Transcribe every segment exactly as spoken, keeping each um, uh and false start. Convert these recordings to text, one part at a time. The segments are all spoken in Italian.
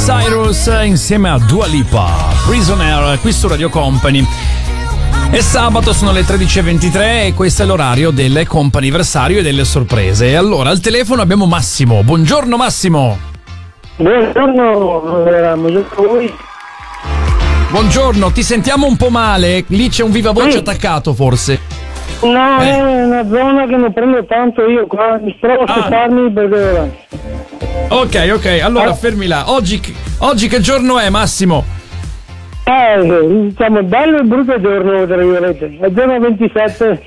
Cyrus insieme a Dua Lipa, Prisoner, qui su Radio Company. È sabato, sono le tredici e ventitré e questo è l'orario del comp'anniversario e delle sorprese. E allora al telefono abbiamo Massimo. Buongiorno Massimo. Buongiorno, buongiorno a voi. Buongiorno, ti sentiamo un po' male, lì c'è un viva voce sì. attaccato forse. No, eh. è una zona che non prendo tanto io qua, mi provo a Ah. stopparmi perché... Ok, ok, allora Ah. fermi là. Oggi, oggi che giorno è Massimo? Eh, diciamo, bello e brutto giorno, tra virgolette. È giorno ventisette.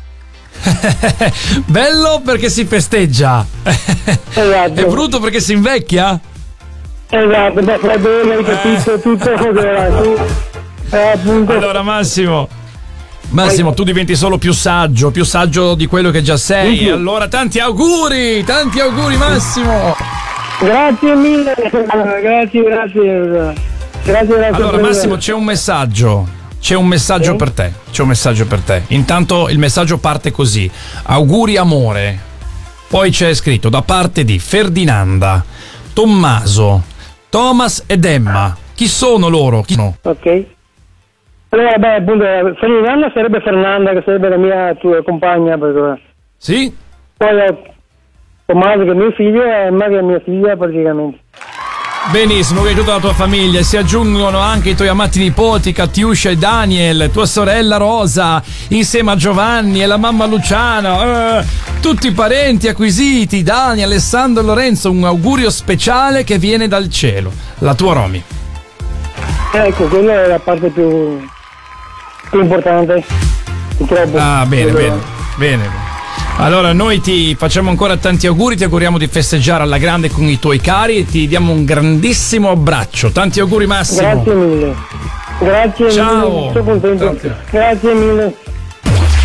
Bello perché si festeggia. Esatto. È brutto perché si invecchia? Esatto, da freddo, hai capito, tutto così. Eh, appunto. Allora Massimo Massimo, tu diventi solo più saggio, più saggio di quello che già sei. Sì. Allora tanti auguri, tanti auguri Massimo. Grazie mille, grazie, grazie. Grazie, grazie. Allora Massimo, c'è un messaggio. C'è un messaggio Sì. per te. C'è un messaggio per te. Intanto il messaggio parte così: auguri amore. Poi c'è scritto da parte di Ferdinanda, Tommaso, Thomas ed Emma. Chi sono loro? Chi sono? Ok. Allora, beh, appunto, Ferdinanda sarebbe Fernanda, che sarebbe la mia tua compagna, perché... Sì? Poi ho Tommaso che è mio figlio e Emma che è mia figlia, praticamente. Benissimo, che tutta la tua famiglia. Si aggiungono anche i tuoi amati nipoti Katiuscia e Daniel, tua sorella Rosa, insieme a Giovanni e la mamma Luciana, eh, tutti i parenti acquisiti, Dani, Alessandro e Lorenzo. Un augurio speciale che viene dal cielo. La tua Romy. Ecco, quella è la parte più, più importante, purtroppo. Ah, bene, Quello- bene, bene. Allora noi ti facciamo ancora tanti auguri, ti auguriamo di festeggiare alla grande con i tuoi cari e ti diamo un grandissimo abbraccio. Tanti auguri Massimo. Grazie mille. Grazie Ciao. mille, sono contento. Ciao. Grazie mille.